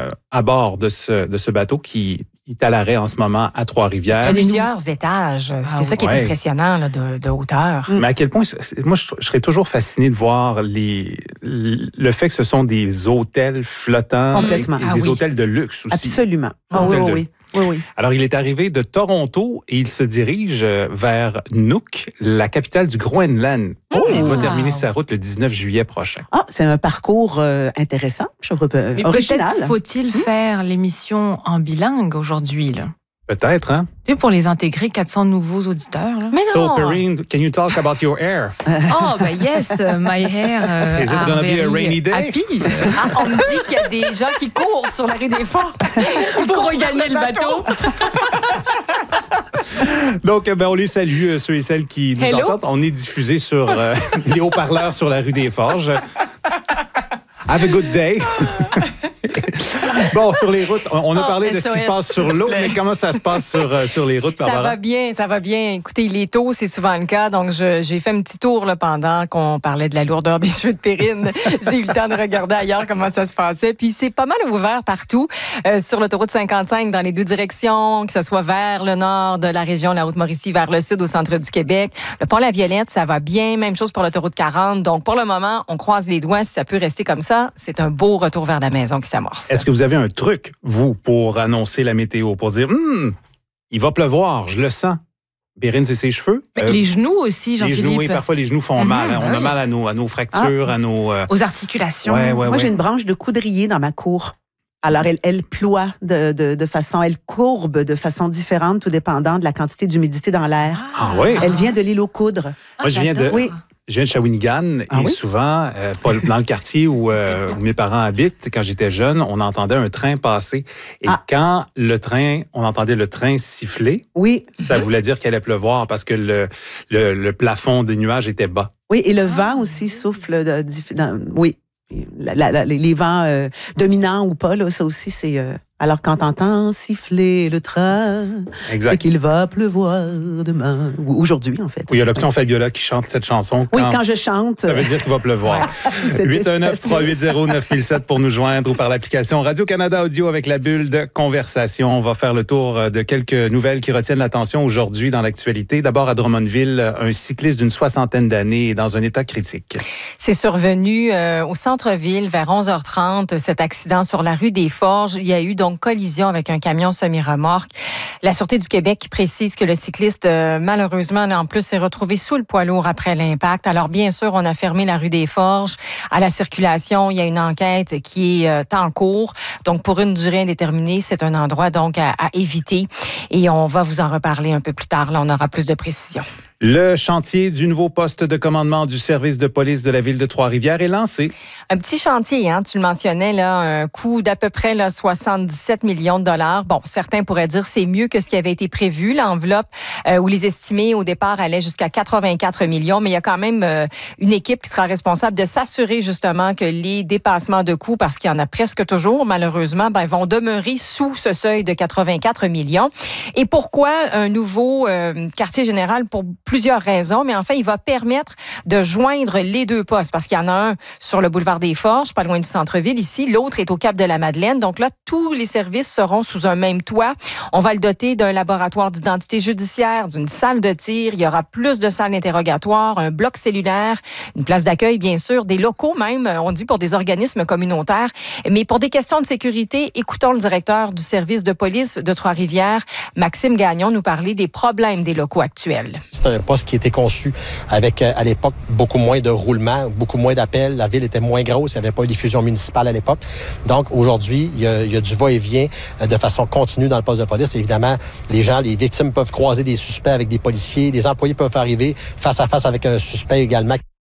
à bord de ce bateau qui est à l'arrêt en ce moment à Trois-Rivières. Plusieurs étages. C'est ça qui est impressionnant là, de hauteur. Mais à quel point, moi, je serais toujours fasciné de voir le fait que ce sont des hôtels flottants. Complètement. Et des hôtels de luxe aussi. Absolument. Oui. Alors, il est arrivé de Toronto et il se dirige vers Nuuk, la capitale du Groenland. Il doit terminer sa route le 19 juillet prochain. C'est un parcours intéressant, mais original. Peut-être faut-il faire l'émission en bilingue aujourd'hui, là. Peut-être, hein? Tu sais, pour les intégrer 400 nouveaux auditeurs. Là. Mais non! So, Perrine, can you talk about your hair? Yes, my hair. Is it gonna be a rainy day? Happy. On me dit qu'il y a des gens qui courent sur la rue des Forges pour regagner le bateau. Donc, on les salue, ceux et celles qui nous entendent. On est diffusé sur les haut-parleurs sur la rue des Forges. Have a good day. Bon, sur les routes, on a parlé de ce qui se passe sur l'eau, mais comment ça se passe sur les routes, Barbara? Ça va bien. Écoutez, il est tôt, c'est souvent le cas. Donc, j'ai fait un petit tour là, pendant qu'on parlait de la lourdeur des cheveux de Perrine. J'ai eu le temps de regarder ailleurs comment ça se passait. Puis, c'est pas mal ouvert partout. Sur l'autoroute 55, dans les deux directions, que ce soit vers le nord de la région, la Haute-Mauricie, vers le sud, au centre du Québec. Le pont La Violette, ça va bien. Même chose pour l'autoroute 40. Donc, pour le moment, on croise les doigts. Si ça peut rester comme ça, c'est un beau retour vers la maison qui s'amorce. Est-ce que vous avez un truc, vous, pour annoncer la météo, pour dire il va pleuvoir, je le sens. Perrine, c'est ses cheveux. Les genoux aussi, Jean-Philippe. Les genoux, oui, parfois les genoux font mal. Hein. On a mal à nos fractures, à nos... Aux articulations. Moi, j'ai une branche de coudrier dans ma cour. Alors, elle ploie de façon, elle courbe de façon différente, tout dépendant de la quantité d'humidité dans l'air. Ah oui? Elle vient de l'île aux Coudres. Moi, je viens de Shawinigan et souvent, dans le quartier où mes parents habitent, quand j'étais jeune, on entendait un train passer. Et quand on entendait le train siffler, ça voulait dire qu'il allait pleuvoir parce que le plafond des nuages était bas. Oui, et le vent aussi souffle. Les vents dominants ou pas, là, ça aussi, c'est... Alors, quand t'entends siffler le train, c'est qu'il va pleuvoir demain. Ou aujourd'hui, en fait. Oui, il y a l'option Fabiola qui chante cette chanson. Quand je chante. Ça veut dire qu'il va pleuvoir. 819-380-9007 pour nous joindre ou par l'application Radio-Canada Audio avec la bulle de conversation. On va faire le tour de quelques nouvelles qui retiennent l'attention aujourd'hui dans l'actualité. D'abord, à Drummondville, un cycliste d'une 60aine d'années est dans un état critique. C'est survenu au centre-ville vers 11h30, cet accident sur la rue des Forges. Il y a eu donc collision avec un camion semi-remorque. La Sûreté du Québec précise que le cycliste, malheureusement, en plus, s'est retrouvé sous le poids lourd après l'impact. Alors, bien sûr, on a fermé la rue des Forges à la circulation. Il y a une enquête qui est en cours. Donc, pour une durée indéterminée, c'est un endroit donc à éviter. Et on va vous en reparler un peu plus tard. Là, on aura plus de précisions. Le chantier du nouveau poste de commandement du service de police de la ville de Trois-Rivières est lancé. Un petit chantier, hein, tu le mentionnais, là, un coût d'à peu près 77 millions de dollars. Bon, certains pourraient dire c'est mieux que ce qui avait été prévu. L'enveloppe où les estimés au départ allaient jusqu'à 84 millions, mais il y a quand même une équipe qui sera responsable de s'assurer justement que les dépassements de coûts, parce qu'il y en a presque toujours, malheureusement, vont demeurer sous ce seuil de 84 millions. Et pourquoi un nouveau quartier général? Pour plusieurs raisons, mais enfin, il va permettre de joindre les deux postes, parce qu'il y en a un sur le boulevard des Forges, pas loin du centre-ville ici, l'autre est au Cap de la Madeleine. Donc là, tous les services seront sous un même toit. On va le doter d'un laboratoire d'identité judiciaire, d'une salle de tir, il y aura plus de salles d'interrogatoire, un bloc cellulaire, une place d'accueil, bien sûr, des locaux même, on dit pour des organismes communautaires. Mais pour des questions de sécurité, écoutons le directeur du service de police de Trois-Rivières, Maxime Gagnon, nous parler des problèmes des locaux actuels. C'est un poste qui était conçu avec, à l'époque, beaucoup moins de roulements, beaucoup moins d'appels. La ville était moins grosse, il n'y avait pas de diffusion municipale à l'époque. Donc, aujourd'hui, il y a du va-et-vient de façon continue dans le poste de police. Évidemment, les victimes peuvent croiser des suspects avec des policiers, les employés peuvent arriver face à face avec un suspect également.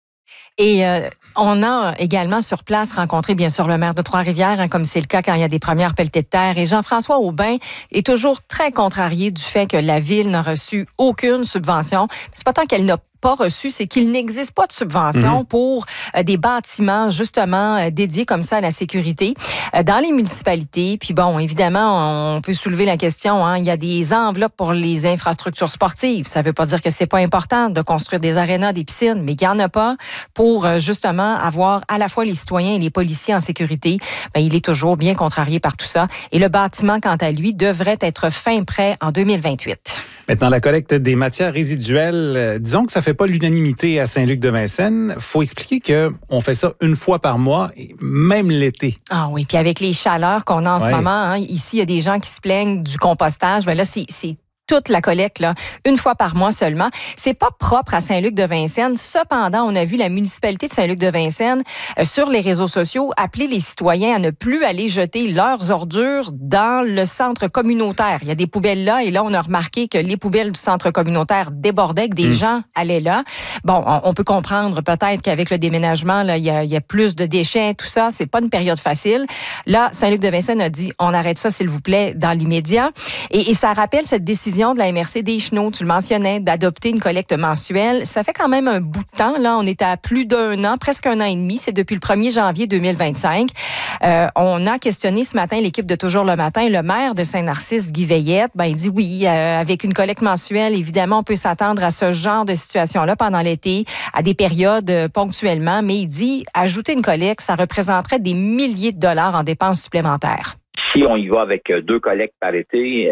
Et on a également sur place rencontré, bien sûr, le maire de Trois-Rivières, hein, comme c'est le cas quand il y a des premières pelletées de terre. Et Jean-François Aubin est toujours très contrarié du fait que la ville n'a reçu aucune subvention. C'est pas tant qu'elle n'a pas reçu, c'est qu'il n'existe pas de subvention pour des bâtiments justement dédiés comme ça à la sécurité dans les municipalités. Puis bon, évidemment, on peut soulever la question, hein, il y a des enveloppes pour les infrastructures sportives. Ça veut pas dire que c'est pas important de construire des arénas, des piscines, mais il y en a pas pour justement avoir à la fois les citoyens et les policiers en sécurité. Ben, il est toujours bien contrarié par tout ça. Et le bâtiment, quant à lui, devrait être fin prêt en 2028. Maintenant, la collecte des matières résiduelles, disons que ça fait pas l'unanimité à Saint-Luc-de-Vincennes. Faut expliquer qu'on fait ça une fois par mois, même l'été. Ah oui, puis avec les chaleurs qu'on a en ce moment, hein, ici, il y a des gens qui se plaignent du compostage. Ben là, c'est toute la collecte, là, une fois par mois seulement. C'est pas propre à Saint-Luc-de-Vincennes. Cependant, on a vu la municipalité de Saint-Luc-de-Vincennes sur les réseaux sociaux appeler les citoyens à ne plus aller jeter leurs ordures dans le centre communautaire. Il y a des poubelles là, et là, on a remarqué que les poubelles du centre communautaire débordaient, que des gens allaient là. Bon, on peut comprendre peut-être qu'avec le déménagement, là, il y a plus de déchets, tout ça. C'est pas une période facile. Là, Saint-Luc-de-Vincennes a dit, on arrête ça, s'il vous plaît, dans l'immédiat. Et ça rappelle cette décision de la MRC des Chenaux, tu le mentionnais, d'adopter une collecte mensuelle. Ça fait quand même un bout de temps. Là, on est à plus d'un an, presque un an et demi. C'est depuis le 1er janvier 2025. On a questionné ce matin l'équipe de Toujours le matin. Le maire de Saint-Narcisse, Guy Veillette, il dit oui, avec une collecte mensuelle, évidemment, on peut s'attendre à ce genre de situation-là pendant l'été, à des périodes ponctuellement. Mais il dit, ajouter une collecte, ça représenterait des milliers de dollars en dépenses supplémentaires. Si on y va avec 2 collectes par été,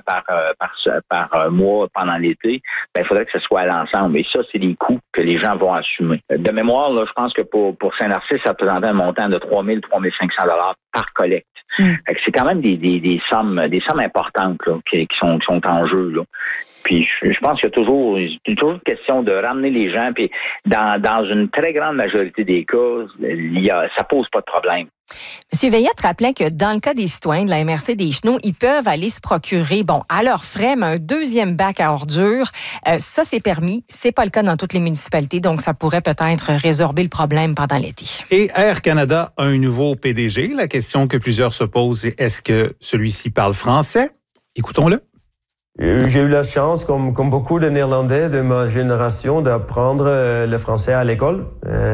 par mois pendant l'été, il faudrait que ce soit à l'ensemble. Et ça, c'est des coûts que les gens vont assumer. De mémoire, là, je pense que pour Saint-Narcisse, ça représentait un montant de 3 000 3 500 $ par collecte. C'est quand même des sommes importantes là, qui sont en jeu. Là. Puis je pense qu'il y a toujours une question de ramener les gens. Puis dans une très grande majorité des cas, ça pose pas de problème. M. Veillette rappelait que dans le cas des citoyens de la MRC des Chenaux, ils peuvent aller se procurer, à leurs frais, mais un deuxième bac à ordures. Ça, c'est permis. C'est pas le cas dans toutes les municipalités, donc ça pourrait peut-être résorber le problème pendant l'été. Et Air Canada a un nouveau PDG. La question que plusieurs se posent est, est-ce que celui-ci parle français? Écoutons-le. J'ai eu la chance, comme beaucoup de Néerlandais de ma génération, d'apprendre le français à l'école.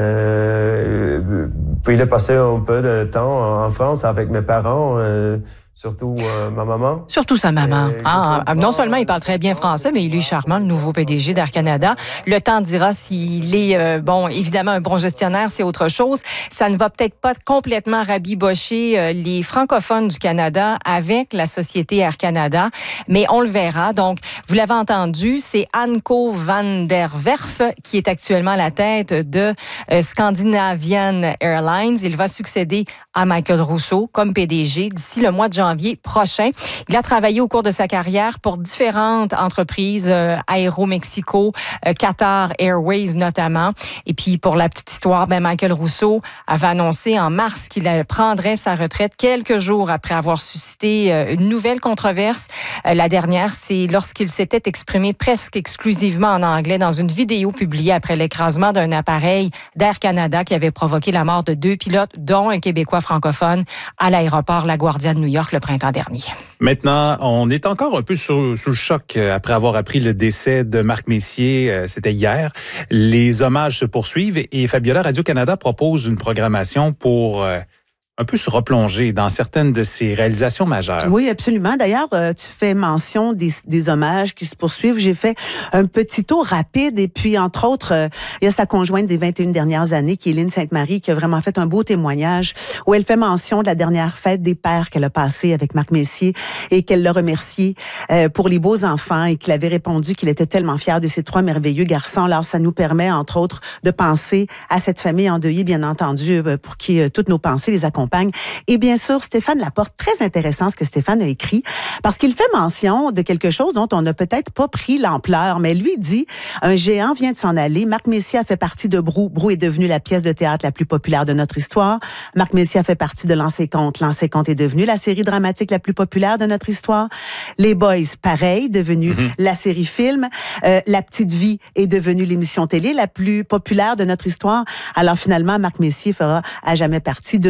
Puis de passer un peu de temps en France avec mes parents, surtout ma maman. Surtout sa maman. Non seulement il parle très bien français, mais il est charmant, le nouveau PDG d'Air Canada. Le temps dira s'il est, évidemment, un bon gestionnaire, c'est autre chose. Ça ne va peut-être pas complètement rabibocher les francophones du Canada avec la société Air Canada, mais on le verra. Donc, vous l'avez entendu, c'est Anko van der Werf qui est actuellement à la tête de Scandinavian Airlines. Il va succéder à Michael Rousseau comme PDG d'ici le mois de janvier prochain. Il a travaillé au cours de sa carrière pour différentes entreprises, Aéromexico, Qatar Airways notamment. Et puis, pour la petite histoire, Michael Rousseau avait annoncé en mars qu'il prendrait sa retraite quelques jours après avoir suscité une nouvelle controverse. La dernière, c'est lorsqu'il s'était exprimé presque exclusivement en anglais dans une vidéo publiée après l'écrasement d'un appareil d'Air Canada qui avait provoqué la mort de 2 pilotes, dont un Québécois francophone, à l'aéroport LaGuardia de New York le printemps dernier. Maintenant, on est encore un peu sous le choc après avoir appris le décès de Marc Messier. C'était hier. Les hommages se poursuivent et Fabiola Radio-Canada propose une programmation pour un peu se replonger dans certaines de ses réalisations majeures. Oui, absolument. D'ailleurs, tu fais mention des hommages qui se poursuivent. J'ai fait un petit tour rapide et puis, entre autres, il y a sa conjointe des 21 dernières années, qui est Lynne Sainte-Marie, qui a vraiment fait un beau témoignage où elle fait mention de la dernière fête des pères qu'elle a passée avec Marc Messier et qu'elle l'a remercié pour les beaux enfants et qu'il avait répondu qu'il était tellement fier de ses 3 merveilleux garçons. Alors, ça nous permet, entre autres, de penser à cette famille endeuillée, bien entendu, pour qui toutes nos pensées les accompagnent. Et bien sûr, Stéphane Laporte, très intéressant ce que Stéphane a écrit, parce qu'il fait mention de quelque chose dont on n'a peut-être pas pris l'ampleur, mais lui dit, un géant vient de s'en aller. Marc Messier a fait partie de Brou. Brou est devenu la pièce de théâtre la plus populaire de notre histoire. Marc Messier a fait partie de Lancez compte. Lancez compte est devenu la série dramatique la plus populaire de notre histoire. Les Boys, pareil, devenu la série film. La Petite Vie est devenue l'émission télé la plus populaire de notre histoire. Alors finalement, Marc Messier fera à jamais partie de nos vies.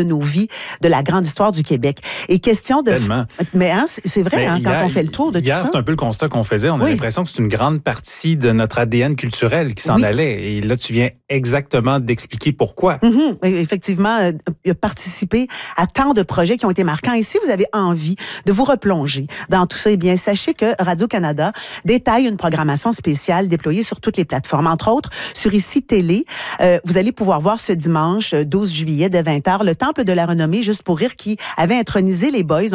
de la grande histoire du Québec. Et question de... Tellement. Mais hein, c'est vrai, hein, quand on fait le tour de tout ça. Hier, c'est un peu le constat qu'on faisait. On a l'impression que c'est une grande partie de notre ADN culturel qui s'en allait. Et là, tu viens exactement d'expliquer pourquoi. Effectivement, il a participé à tant de projets qui ont été marquants. Et si vous avez envie de vous replonger dans tout ça, eh bien, sachez que Radio-Canada détaille une programmation spéciale déployée sur toutes les plateformes. Entre autres, sur ICI Télé, vous allez pouvoir voir ce dimanche 12 juillet dès 20h le Temple de la Renommée, juste pour rire, qui avait intronisé les Boys.